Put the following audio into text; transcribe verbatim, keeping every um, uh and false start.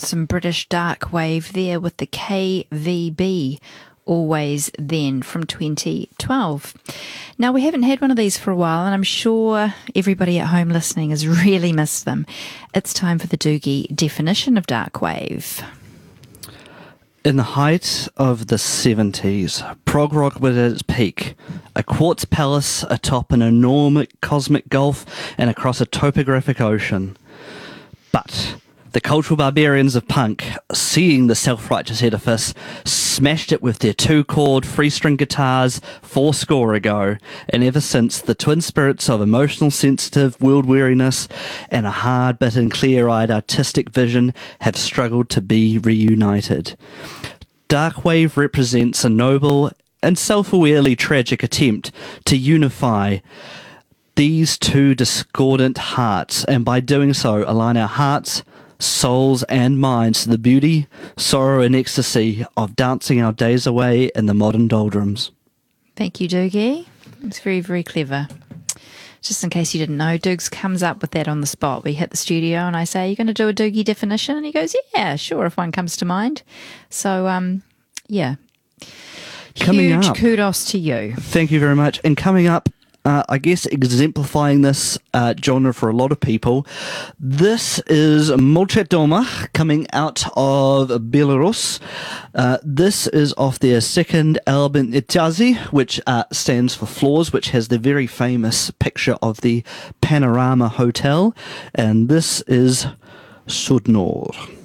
some British dark wave there with the K V B, Always Then, from twenty twelve. Now, we haven't had one of these for a while, and I'm sure everybody at home listening has really missed them. It's time for the Doogie definition of dark wave. In the height of the seventies, prog rock was at its peak. A quartz palace atop an enormous cosmic gulf and across a topographic ocean. But the cultural barbarians of punk, seeing the self-righteous edifice, smashed it with their two-chord free-string guitars four score ago, and ever since, the twin spirits of emotional, sensitive world-weariness and a hard-bitten, clear-eyed artistic vision have struggled to be reunited. Darkwave represents a noble and self-awarely tragic attempt to unify these two discordant hearts, and by doing so, align our hearts, souls and minds to the beauty, sorrow and ecstasy of dancing our days away in the modern doldrums. Thank you, Doogie. It's very, very clever. Just in case you didn't know, Doogs comes up with that on the spot. We hit the studio and I say, "You're going to do a Doogie definition?" And he goes, "Yeah, sure, if one comes to mind." So, um, yeah. Coming Huge up, kudos to you. Thank you very much. And coming up, Uh, I guess exemplifying this uh, genre for a lot of people, this is Molchat Doma coming out of Belarus. Uh, this is off their second album, Itazi, which uh, stands for Floors, which has the very famous picture of the Panorama Hotel. And this is Sudnor.